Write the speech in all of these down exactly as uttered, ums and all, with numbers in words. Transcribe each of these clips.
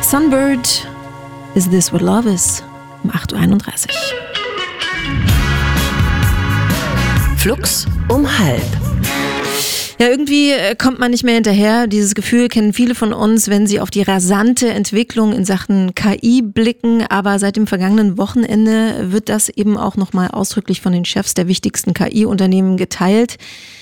Sunbird, Is This What Love Is? Um acht Uhr einunddreißig. Flux um halb. Ja, irgendwie kommt man nicht mehr hinterher. Dieses Gefühl kennen viele von uns, wenn sie auf die rasante Entwicklung in Sachen K I blicken. Aber seit dem vergangenen Wochenende wird das eben auch nochmal ausdrücklich von den Chefs der wichtigsten K I-Unternehmen geteilt.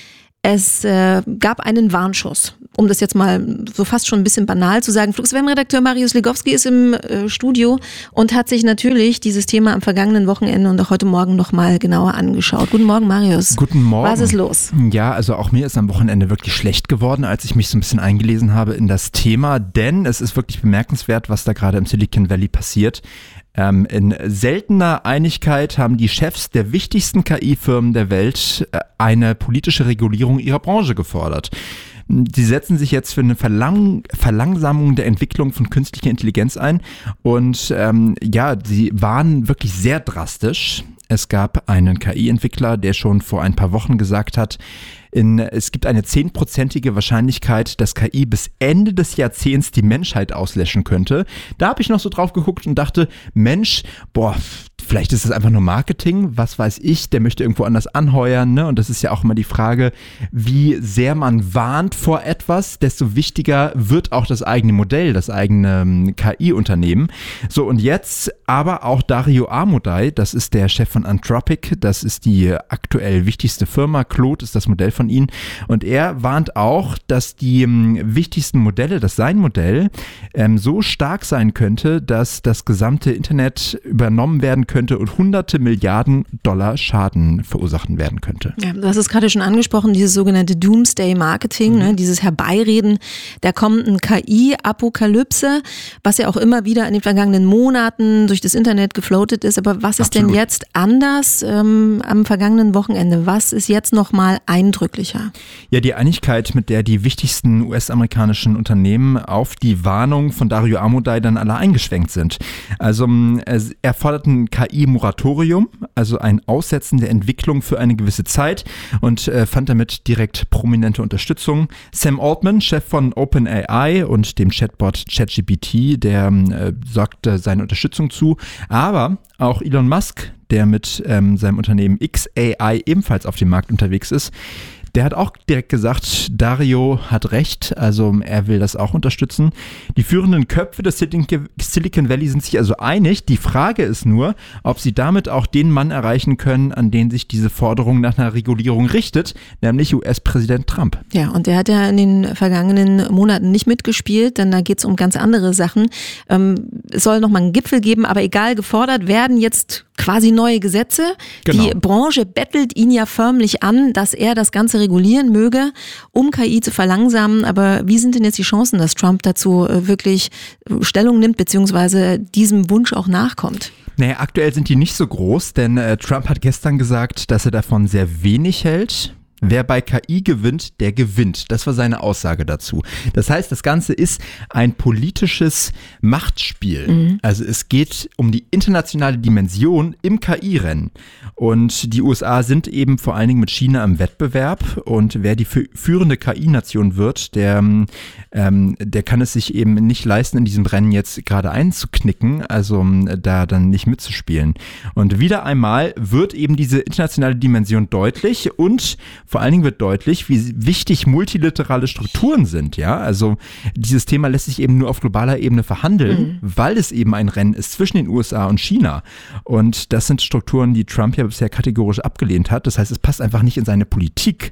Es äh, gab einen Warnschuss, um das jetzt mal so fast schon ein bisschen banal zu sagen. Flux-W M-Redakteur Marius Legowski ist im äh, Studio und hat sich natürlich dieses Thema am vergangenen Wochenende und auch heute Morgen nochmal genauer angeschaut. Guten Morgen, Marius. Guten Morgen. Was ist los? Ja, also auch mir ist am Wochenende wirklich schlecht geworden, als ich mich so ein bisschen eingelesen habe in das Thema, denn es ist wirklich bemerkenswert, was da gerade im Silicon Valley passiert. Ähm, in seltener Einigkeit haben die Chefs der wichtigsten K I-Firmen der Welt äh, eine politische Regulierung ihrer Branche gefordert. Die setzen sich jetzt für eine Verlang- Verlangsamung der Entwicklung von künstlicher Intelligenz ein und ähm, ja, sie waren wirklich sehr drastisch. Es gab einen K I-Entwickler, der schon vor ein paar Wochen gesagt hat, in, es gibt eine zehnprozentige Wahrscheinlichkeit, dass K I bis Ende des Jahrzehnts die Menschheit auslöschen könnte. Da habe ich noch so drauf geguckt und dachte, Mensch, boah, vielleicht ist es einfach nur Marketing, was weiß ich, der möchte irgendwo anders anheuern, ne? Und das ist ja auch immer die Frage, wie sehr man warnt vor etwas, desto wichtiger wird auch das eigene Modell, das eigene K I-Unternehmen. So, und jetzt aber auch Dario Amodei, das ist der Chef von Anthropic, das ist die aktuell wichtigste Firma, Claude ist das Modell von ihnen, und er warnt auch, dass die ähm, wichtigsten Modelle, das sein Modell, ähm, so stark sein könnte, dass das gesamte Internet übernommen werden könnte und hunderte Milliarden Dollar Schaden verursachen werden könnte. Ja, du hast es gerade schon angesprochen, dieses sogenannte Doomsday-Marketing, mhm. ne, dieses Herbeireden der kommenden K I-Apokalypse, was ja auch immer wieder in den vergangenen Monaten durch das Internet gefloatet ist. Aber was ist Absolut. denn jetzt anders ähm, am vergangenen Wochenende? Was ist jetzt nochmal eindrücklicher? Ja, die Einigkeit, mit der die wichtigsten U S-amerikanischen Unternehmen auf die Warnung von Dario Amodei dann alle eingeschwenkt sind. Also er fordert ein K I-Moratorium, also ein Aussetzen der Entwicklung für eine gewisse Zeit, und äh, fand damit direkt prominente Unterstützung. Sam Altman, Chef von OpenAI und dem Chatbot ChatGPT, der äh, sagte seine Unterstützung zu, aber auch Elon Musk, der mit ähm, seinem Unternehmen X A I ebenfalls auf dem Markt unterwegs ist, der hat auch direkt gesagt, Dario hat recht, also er will das auch unterstützen. Die führenden Köpfe des Silicon Valley sind sich also einig. Die Frage ist nur, ob sie damit auch den Mann erreichen können, an den sich diese Forderung nach einer Regulierung richtet, nämlich U S-Präsident Trump. Ja, und der hat ja in den vergangenen Monaten nicht mitgespielt, denn da geht es um ganz andere Sachen. Ähm, es soll nochmal einen Gipfel geben, aber egal, gefordert werden jetzt quasi neue Gesetze. Genau. Die Branche bettelt ihn ja förmlich an, dass er das Ganze regulieren möge, um K I zu verlangsamen. Aber wie sind denn jetzt die Chancen, dass Trump dazu wirklich Stellung nimmt, beziehungsweise diesem Wunsch auch nachkommt? Naja, aktuell sind die nicht so groß, denn äh, Trump hat gestern gesagt, dass er davon sehr wenig hält. Wer bei K I gewinnt, der gewinnt. Das war seine Aussage dazu. Das heißt, das Ganze ist ein politisches Machtspiel. Mhm. Also es geht um die internationale Dimension im K I-Rennen. Und die U S A sind eben vor allen Dingen mit China im Wettbewerb. Und wer die führende K I-Nation wird, der, ähm, der kann es sich eben nicht leisten, in diesem Rennen jetzt gerade einzuknicken, also da dann nicht mitzuspielen. Und wieder einmal wird eben diese internationale Dimension deutlich, und vor allen Dingen wird deutlich, wie wichtig multilaterale Strukturen sind. Ja, also dieses Thema lässt sich eben nur auf globaler Ebene verhandeln, mhm. weil es eben ein Rennen ist zwischen den U S A und China. Und das sind Strukturen, die Trump ja bisher kategorisch abgelehnt hat. Das heißt, es passt einfach nicht in seine Politik.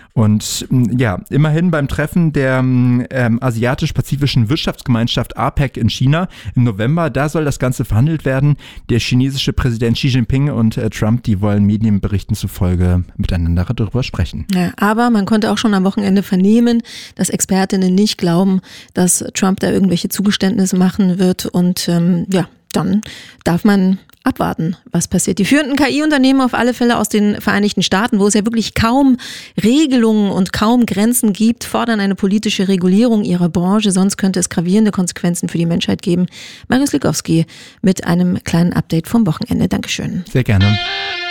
Und ja, immerhin beim Treffen der ähm, Asiatisch-Pazifischen Wirtschaftsgemeinschaft A PEC in China im November, da soll das Ganze verhandelt werden. Der chinesische Präsident Xi Jinping und äh, Trump, die wollen Medienberichten zufolge miteinander darüber sprechen. Ja, aber man konnte auch schon am Wochenende vernehmen, dass Expertinnen nicht glauben, dass Trump da irgendwelche Zugeständnisse machen wird, und ähm, ja, dann darf man abwarten, was passiert. Die führenden K I-Unternehmen auf alle Fälle aus den Vereinigten Staaten, wo es ja wirklich kaum Regelungen und kaum Grenzen gibt, fordern eine politische Regulierung ihrer Branche, sonst könnte es gravierende Konsequenzen für die Menschheit geben. Marius Legowski mit einem kleinen Update vom Wochenende. Dankeschön. Sehr gerne.